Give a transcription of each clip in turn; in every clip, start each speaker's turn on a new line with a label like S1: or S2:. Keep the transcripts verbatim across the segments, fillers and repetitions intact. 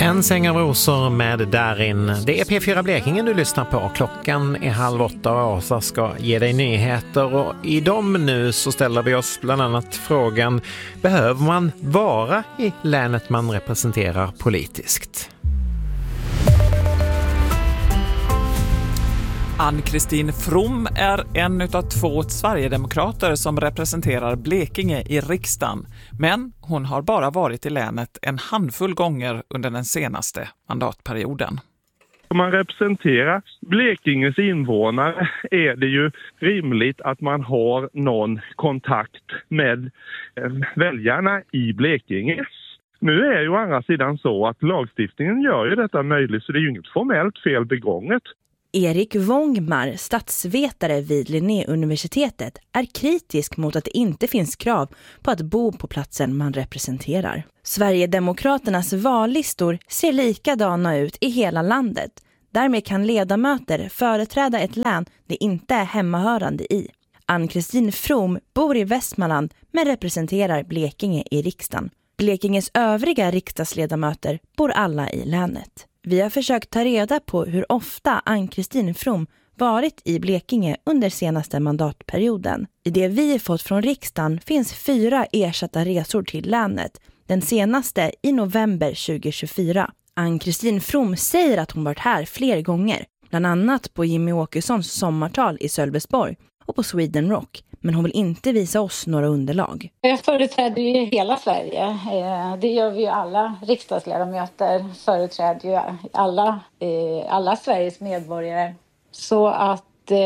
S1: En säng av rosor med Darin. Det är P fyra Blekinge du lyssnar på. Klockan är halv åtta och Åsa ska ge dig nyheter. Och i dem nu så ställer vi oss bland annat frågan: behöver man vara i länet man representerar politiskt?
S2: Ann-Kristin From är en av två Sverigedemokrater som representerar Blekinge i riksdagen. Men hon har bara varit i länet en handfull gånger under den senaste mandatperioden.
S3: Om man representerar Blekinges invånare är det ju rimligt att man har någon kontakt med väljarna i Blekinge. Nu är ju å andra sidan så att lagstiftningen gör ju detta möjligt, så det är ju inget formellt fel begånget.
S4: Erik Wångmar, statsvetare vid Linnéuniversitetet, är kritisk mot att det inte finns krav på att bo på platsen man representerar. Sverigedemokraternas vallistor ser likadana ut i hela landet. Därmed kan ledamöter företräda ett län det inte är hemmahörande i. Ann-Kristin From bor i Västmanland men representerar Blekinge i riksdagen. Blekinges övriga riksdagsledamöter bor alla i länet. Vi har försökt ta reda på hur ofta Ann-Kristin From varit i Blekinge under senaste mandatperioden. I det vi fått från riksdagen finns fyra ersatta resor till länet. Den senaste i november tjugohundratjugofyra. Ann-Kristin From säger att hon varit här fler gånger. Bland annat på Jimmy Åkessons sommartal i Sölvesborg och på Sweden Rock. Men hon vill inte visa oss några underlag.
S5: Jag företräder ju hela Sverige. Det gör vi ju alla riksdagsledamöter. Företräder ju alla, alla Sveriges medborgare. Så att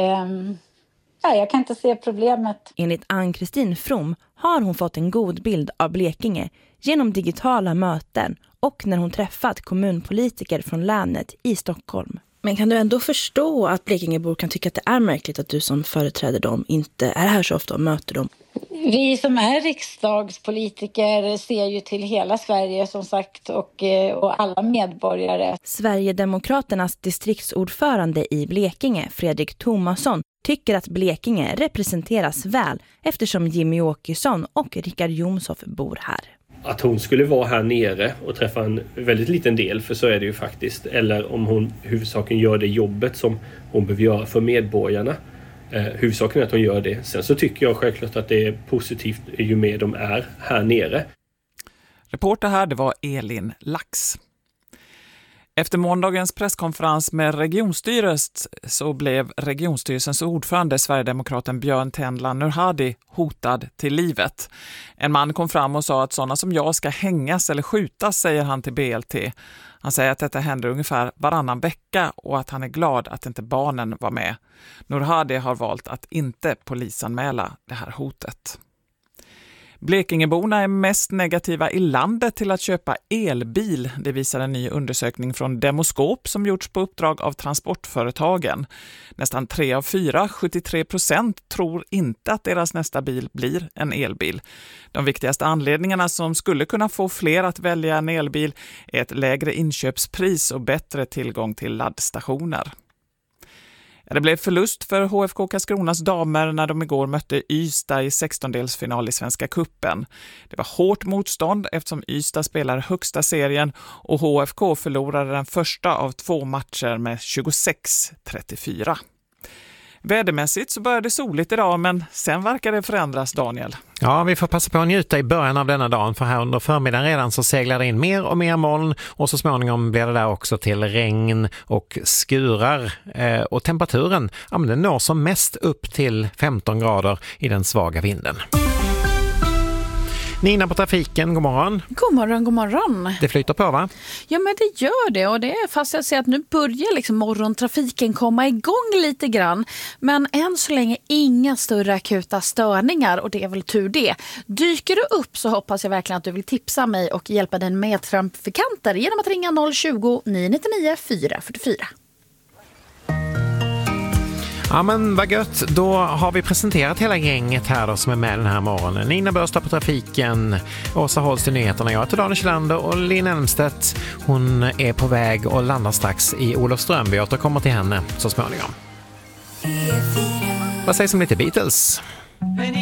S5: ja, jag kan inte se problemet.
S4: Enligt Ann-Kristin From har hon fått en god bild av Blekinge genom digitala möten och när hon träffat kommunpolitiker från länet i Stockholm. Men kan du ändå förstå att Blekingebor kan tycka att det är märkligt att du som företräder dem inte är här så ofta och möter dem?
S5: Vi som är riksdagspolitiker ser ju till hela Sverige som sagt och, och alla medborgare.
S4: Sverigedemokraternas distriktsordförande i Blekinge, Fredrik Thomasson, tycker att Blekinge representeras väl eftersom Jimmy Åkesson och Rickard Jomshof bor här.
S6: Att hon skulle vara här nere och träffa en väldigt liten del, för så är det ju faktiskt. Eller om hon huvudsakligen gör det jobbet som hon behöver göra för medborgarna. Eh, huvudsaken är att hon gör det. Sen så tycker jag självklart att det är positivt ju mer de är här nere.
S2: Reporter här, det var Elin Lax. Efter måndagens presskonferens med regionstyret så blev regionstyrelsens ordförande Sverigedemokraten Björn Tendla Nurhadi hotad till livet. En man kom fram och sa att sådana som jag ska hängas eller skjutas, säger han till B L T. Han säger att detta händer ungefär varannan vecka och att han är glad att inte barnen var med. Nurhadi har valt att inte polisanmäla det här hotet. Blekingeborna är mest negativa i landet till att köpa elbil. Det visar en ny undersökning från Demoskop som gjorts på uppdrag av transportföretagen. Nästan tre av fyra, sjuttiotre procent, tror inte att deras nästa bil blir en elbil. De viktigaste anledningarna som skulle kunna få fler att välja en elbil är ett lägre inköpspris och bättre tillgång till laddstationer. Det blev förlust för H F K Karlskronas damer när de igår mötte Ystad i sextondelsfinal i Svenska kuppen. Det var hårt motstånd eftersom Ystad spelar högsta serien och H F K förlorade den första av två matcher med tjugosex trettiofyra. Vädermässigt så började det soligt idag, men sen verkar det förändras, Daniel.
S1: Ja, vi får passa på att njuta i början av denna dagen, för här under förmiddagen redan så seglar det in mer och mer moln och så småningom blir det där också till regn och skurar. Eh, och temperaturen, ja, men den når som mest upp till femton grader i den svaga vinden. Nina på trafiken, god morgon.
S7: God morgon, god morgon.
S1: Det flyter på, va?
S7: Ja, men det gör det, och det är fast jag ser att nu börjar liksom morgontrafiken komma igång lite grann. Men än så länge inga större akuta störningar, och det är väl tur det. Dyker du upp så hoppas jag verkligen att du vill tipsa mig och hjälpa din medtrafikanter genom att ringa noll tjugo, nio nittionio, fyra fyrtiofyra.
S1: Ja, men vad gött. Då har vi presenterat hela gänget här då som är med den här morgonen. Nina Börstad på trafiken, Åsa Holst i nyheterna, jag heter Daniel Kjellander och Linn Elmstedt. Hon är på väg och landar strax i Olofström. Vi återkommer till henne så småningom. Vad sägs om lite Beatles?